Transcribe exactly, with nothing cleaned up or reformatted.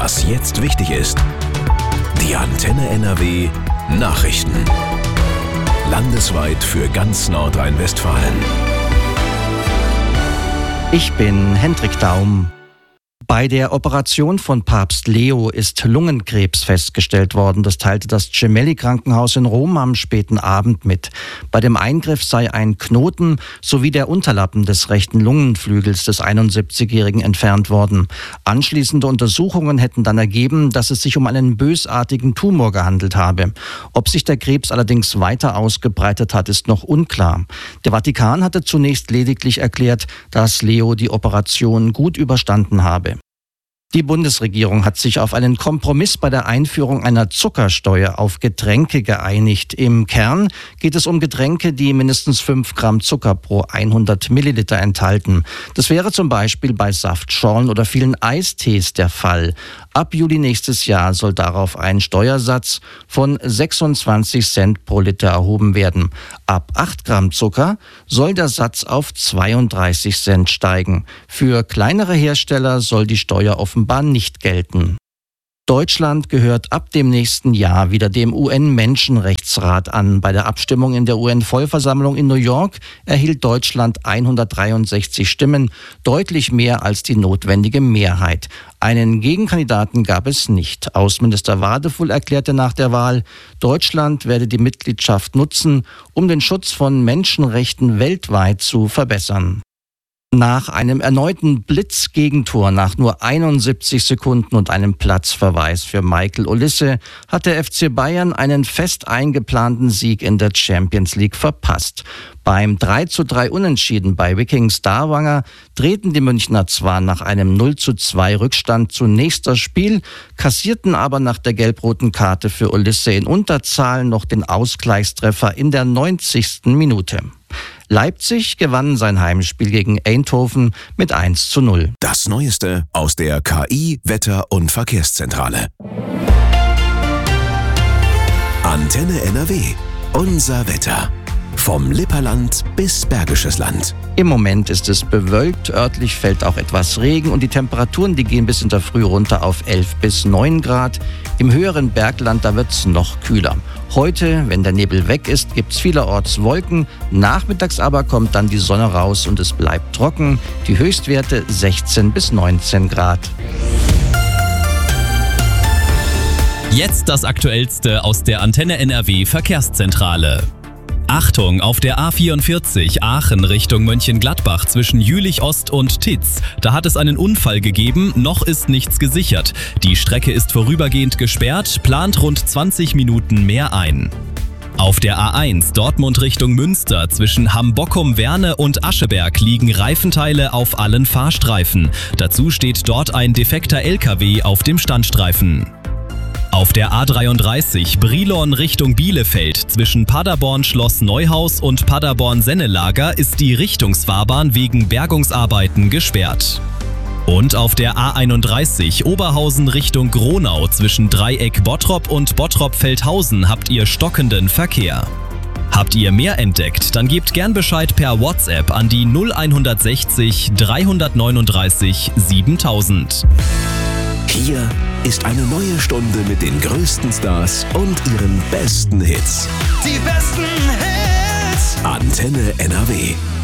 Was jetzt wichtig ist. Die Antenne N R W Nachrichten. Landesweit für ganz Nordrhein-Westfalen. Ich bin Hendrik Daum. Bei der Operation von Papst Leo ist Lungenkrebs festgestellt worden. Das teilte das Gemelli-Krankenhaus in Rom am späten Abend mit. Bei dem Eingriff sei ein Knoten sowie der Unterlappen des rechten Lungenflügels des einundsiebzigjährigen entfernt worden. Anschließende Untersuchungen hätten dann ergeben, dass es sich um einen bösartigen Tumor gehandelt habe. Ob sich der Krebs allerdings weiter ausgebreitet hat, ist noch unklar. Der Vatikan hatte zunächst lediglich erklärt, dass Leo die Operation gut überstanden habe. Die Bundesregierung hat sich auf einen Kompromiss bei der Einführung einer Zuckersteuer auf Getränke geeinigt. Im Kern geht es um Getränke, die mindestens fünf Gramm Zucker pro hundert Milliliter enthalten. Das wäre zum Beispiel bei Saftschorlen oder vielen Eistees der Fall. Ab Juli nächstes Jahr soll darauf ein Steuersatz von sechsundzwanzig Cent pro Liter erhoben werden. Ab acht Gramm Zucker soll der Satz auf zweiunddreißig Cent steigen. Für kleinere Hersteller soll die Steuer offenbar nicht gelten. Deutschland gehört ab dem nächsten Jahr wieder dem U N-Menschenrechtsrat an. Bei der Abstimmung in der U N-Vollversammlung in New York erhielt Deutschland hundertdreiundsechzig Stimmen, deutlich mehr als die notwendige Mehrheit. Einen Gegenkandidaten gab es nicht. Außenminister Wadefull erklärte nach der Wahl, Deutschland werde die Mitgliedschaft nutzen, um den Schutz von Menschenrechten weltweit zu verbessern. Nach einem erneuten Blitzgegentor nach nur einundsiebzig Sekunden und einem Platzverweis für Michael Olise hat der F C Bayern einen fest eingeplanten Sieg in der Champions League verpasst. Beim drei zu drei Unentschieden bei Viking Stavanger drehten die Münchner zwar nach einem null zu zwei Rückstand zunächst das Spiel, kassierten aber nach der gelb-roten Karte für Olise in Unterzahl noch den Ausgleichstreffer in der neunzigsten Minute. Leipzig gewann sein Heimspiel gegen Eindhoven mit eins zu null. Das Neueste aus der K I-, Wetter- und Verkehrszentrale. Antenne N R W. Unser Wetter. Vom Lipperland bis Bergisches Land. Im Moment ist es bewölkt, örtlich fällt auch etwas Regen und die Temperaturen, die gehen bis in der Früh runter auf elf bis neun Grad. Im höheren Bergland, da wird es noch kühler. Heute, wenn der Nebel weg ist, gibt es vielerorts Wolken. Nachmittags aber kommt dann die Sonne raus und es bleibt trocken. Die Höchstwerte sechzehn bis neunzehn Grad. Jetzt das Aktuellste aus der Antenne N R W Verkehrszentrale. Achtung, auf der A vierundvierzig Aachen Richtung Mönchengladbach zwischen Jülich Ost und Titz. Da hat es einen Unfall gegeben, noch ist nichts gesichert. Die Strecke ist vorübergehend gesperrt, plant rund zwanzig Minuten mehr ein. Auf der A eins Dortmund Richtung Münster zwischen Hambockum-Werne und Ascheberg liegen Reifenteile auf allen Fahrstreifen. Dazu steht dort ein defekter L K W auf dem Standstreifen. Auf der A dreiunddreißig Brilon Richtung Bielefeld zwischen Paderborn Schloss Neuhaus und Paderborn Sennelager ist die Richtungsfahrbahn wegen Bergungsarbeiten gesperrt. Und auf der A einunddreißig Oberhausen Richtung Gronau zwischen Dreieck Bottrop und Bottrop Feldhausen habt ihr stockenden Verkehr. Habt ihr mehr entdeckt, dann gebt gern Bescheid per WhatsApp an die null hundertsechzig dreihundertneununddreißig siebentausend. Hier ist eine neue Stunde mit den größten Stars und ihren besten Hits. Die besten Hits. Antenne N R W.